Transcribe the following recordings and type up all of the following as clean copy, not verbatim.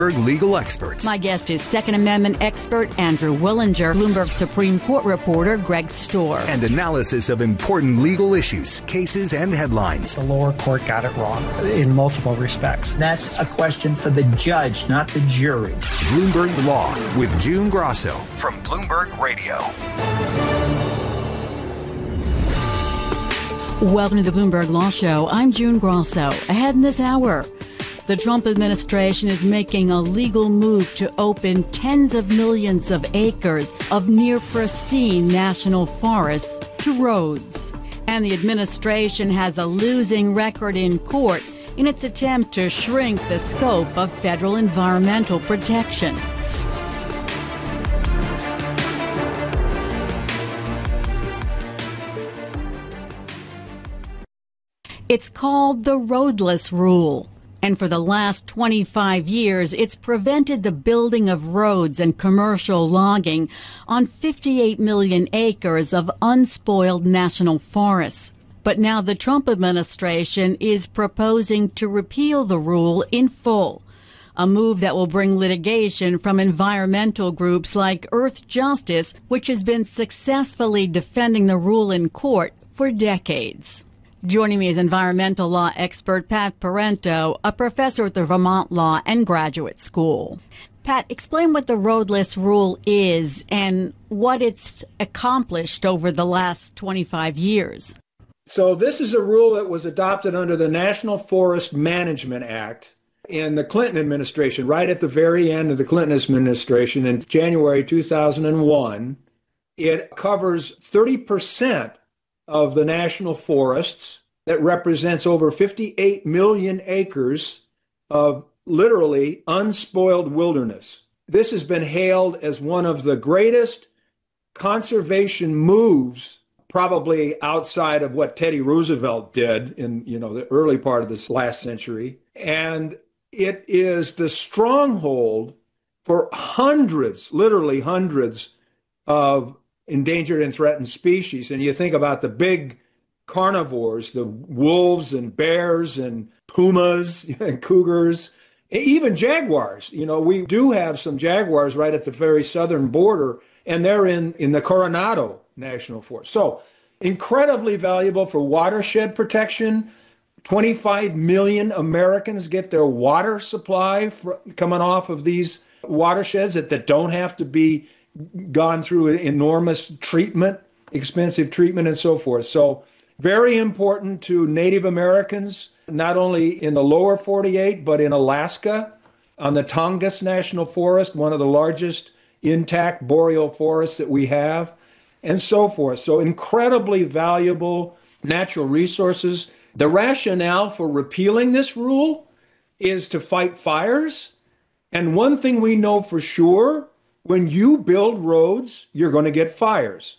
Legal experts. My guest is Second Amendment expert Andrew Willinger, Bloomberg Supreme Court reporter Greg Stohr. And analysis of important legal issues, cases, and headlines. The lower court got it wrong in multiple respects. That's a question for the judge, not the jury. Bloomberg Law with June Grosso from Bloomberg Radio. Welcome to the Bloomberg Law Show. I'm June Grosso. Ahead in this hour, the Trump administration is making a legal move to open tens of millions of acres of near pristine national forests to roads. And the administration has a losing record in court in its attempt to shrink the scope of federal environmental protection. It's called the roadless rule. And for the last 25 years, it's prevented the building of roads and commercial logging on 58 million acres of unspoiled national forests. But now the Trump administration is proposing to repeal the rule in full, a move that will bring litigation from environmental groups like Earth Justice, which has been successfully defending the rule in court for decades. Joining me is environmental law expert Pat Parenteau, a professor at the Vermont Law and Graduate School. Pat, explain what the roadless rule is and what it's accomplished over the last 25 years. So this is a rule that was adopted under the National Forest Management Act in the Clinton administration, right at the very end of the Clinton administration in January 2001. It covers 30% of the national forests. That represents over 58 million acres of literally unspoiled wilderness. This has been hailed as one of the greatest conservation moves, probably outside of what Teddy Roosevelt did in, the early part of this last century. And it is the stronghold for hundreds, literally hundreds of endangered and threatened species. And you think about the big carnivores, the wolves and bears and pumas and cougars, even jaguars. We do have some jaguars right at the very southern border, and they're in the Coronado National Forest. So incredibly valuable for watershed protection. 25 million Americans get their water supply coming off of these watersheds that don't have to be gone through enormous treatment, expensive treatment, and so forth. So very important to Native Americans, not only in the lower 48, but in Alaska, on the Tongass National Forest, one of the largest intact boreal forests that we have, and so forth. So incredibly valuable natural resources. The rationale for repealing this rule is to fight fires. And one thing we know for sure, when you build roads, you're going to get fires.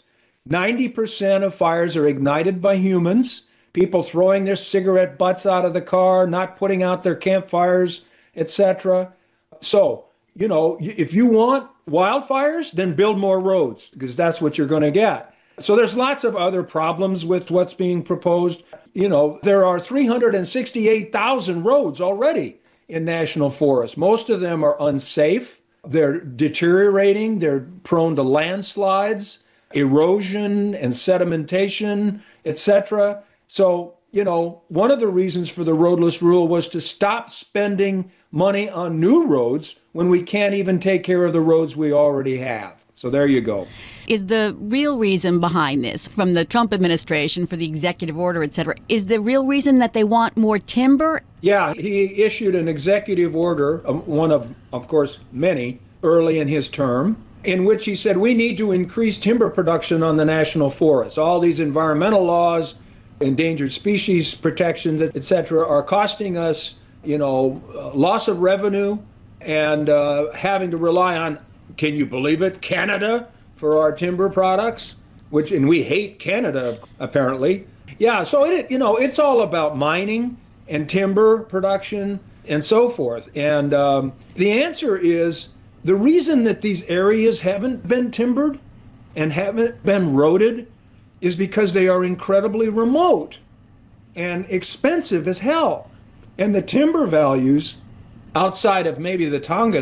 90% of fires are ignited by humans, people throwing their cigarette butts out of the car, not putting out their campfires, etc. So, if you want wildfires, then build more roads, because that's what you're going to get. So there's lots of other problems with what's being proposed. There are 368,000 roads already in national forests. Most of them are unsafe. They're deteriorating. They're prone to landslides, erosion and sedimentation, etc. So, one of the reasons for the roadless rule was to stop spending money on new roads when we can't even take care of the roads we already have. So there you go. Is the real reason behind this, from the Trump administration for the executive order, et cetera, is the real reason that they want more timber? Yeah, he issued an executive order, one of course, many, early in his term, in which he said we need to increase timber production on the national forests. All these environmental laws, endangered species protections, et cetera, are costing us, loss of revenue and having to rely on, can you believe it, Canada for our timber products, and we hate Canada, apparently. Yeah, so it's all about mining and timber production and so forth. And the answer is, the reason that these areas haven't been timbered and haven't been roaded is because they are incredibly remote and expensive as hell. And the timber values outside of maybe the Tonga